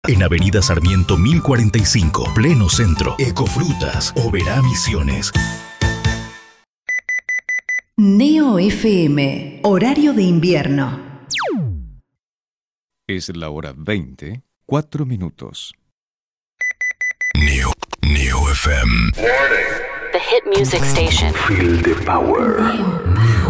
En Avenida Sarmiento 1045, pleno centro. Ecofrutas, Oberá Misiones. Neo FM, horario de invierno. Es la hora 20, 4 minutos. Neo FM. The hit music station. Feel the power.